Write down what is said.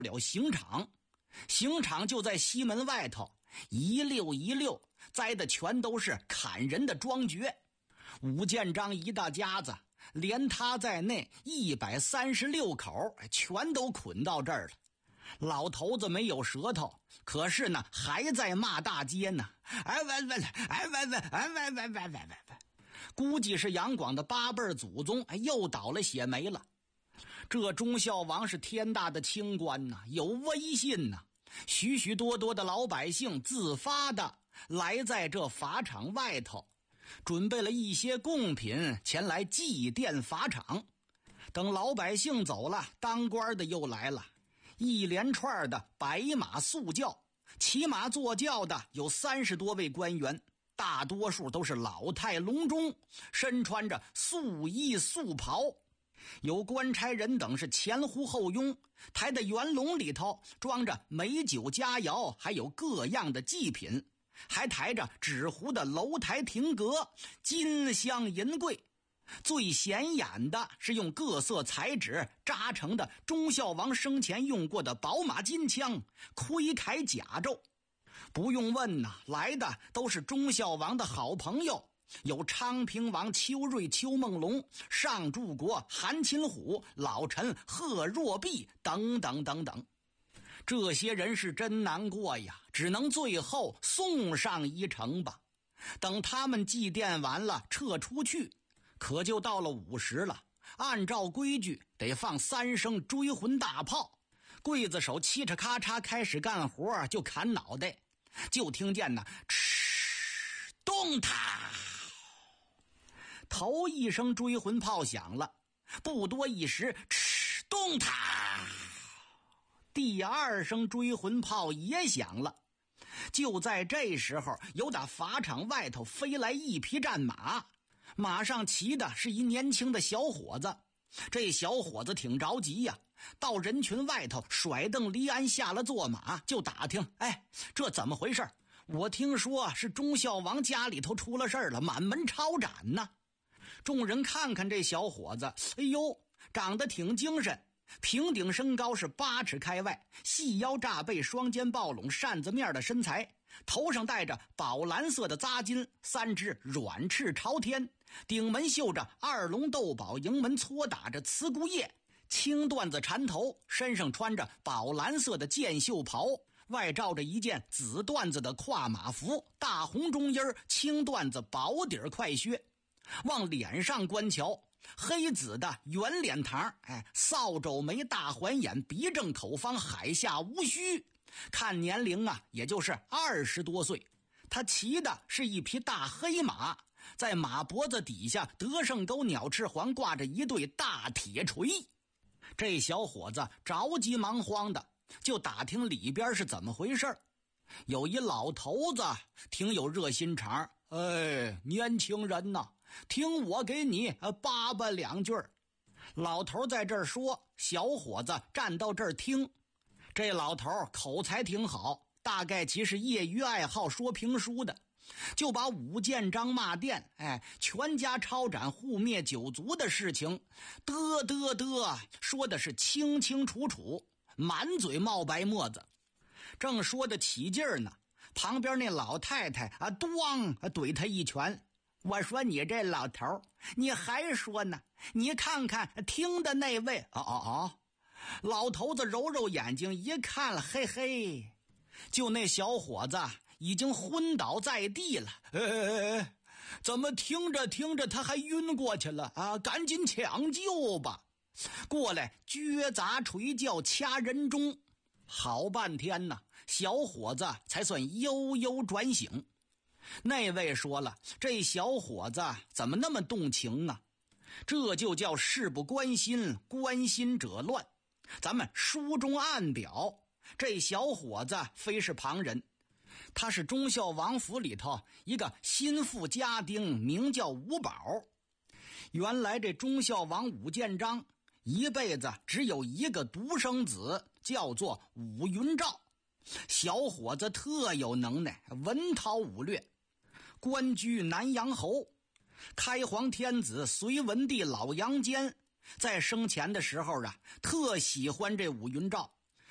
了刑场。刑场就在西门外头，一溜一溜栽的全都是砍人的桩橛。武建章一大家子，连他在内136口全都捆到这儿了。老头子没有舌头，可是呢还在骂大街呢。估计是杨广的8辈祖宗又倒了血霉了。这忠孝王是天大的清官呐，有威信呐。许许多多的老百姓自发的来在这法场外头，准备了一些贡品前来祭奠法场。等老百姓走了，当官的又来了，一连串的白马素轿，骑马坐轿的有30多位官员，大多数都是老态龙钟，身穿着素衣素袍。有官差人等是前呼后拥，抬的圆笼里头装着美酒佳肴，还有各样的祭品，还抬着纸糊的楼台亭阁，金香银桂。最显眼的是用各色彩纸扎成的忠孝王生前用过的宝马金枪、盔铠甲胄。不用问呐，来的都是忠孝王的好朋友，有昌平王邱瑞、邱梦龙、上柱国韩擒虎、老臣贺若弼等等等等。这些人是真难过呀，只能最后送上一程吧。等他们祭奠完了撤出去，可就到了午时了。按照规矩得放3声追魂大炮，刽子手嘁哧咔嚓开始干活，就砍脑袋。就听见呢，哧动他，头一声追魂炮响了，不多一时，哧动他，第2声追魂炮也响了。就在这时候，有打法场外头飞来一匹战马，马上骑的是一年轻的小伙子。这小伙子挺着急呀，到人群外头甩蹬离鞍下了坐马，就打听，这怎么回事？我听说是忠孝王家里头出了事了，满门抄斩呢。众人看看这小伙子，哎呦，长得挺精神，平顶身高是8尺开外，细腰炸背，双肩抱拢，扇子面的身材，头上戴着宝蓝色的扎巾，3只软翅朝天，顶门绣着2龙斗宝，营门搓打着慈姑叶，青缎子缠头，身上穿着宝蓝色的箭袖袍，外罩着一件紫缎子的跨马服，大红中衣，青缎子薄底快靴。往脸上观瞧，黑紫的圆脸膛，扫帚眉，大环眼，鼻正口方，海下无须，看年龄啊，也就是20多岁。他骑的是一匹大黑马，在马脖子底下德胜沟鸟翅环挂着一对大铁锤。这小伙子着急忙慌的就打听里边是怎么回事。有一老头子挺有热心肠，年轻人呐，听我给你叭叭2句。老头在这儿说，小伙子站到这儿听。这老头口才挺好，大概其是业余爱好说评书的，就把武建章骂店全家抄斩护灭9族的事情说的是清清楚楚，满嘴冒白沫子。正说得起劲儿呢，旁边那老太太咣怼他一拳。我说你这老头，你还说呢？你看看听的那位。老头子揉揉眼睛一看，嘿嘿，就那小伙子已经昏倒在地了。怎么听着听着他还晕过去了啊？赶紧抢救吧！过来撅砸捶叫掐人中，好半天呢，小伙子才算悠悠转醒。那位说了，这小伙子怎么那么动情啊？这就叫事不关心，关心者乱。咱们书中暗表，这小伙子非是旁人，他是忠孝王府里头一个心腹家丁，名叫吴宝。原来这忠孝王武建章一辈子只有一个独生子，叫做武云照。小伙子特有能耐，文韬武略，官居南阳侯。开皇天子隋文帝老杨坚在生前的时候特喜欢这武云照，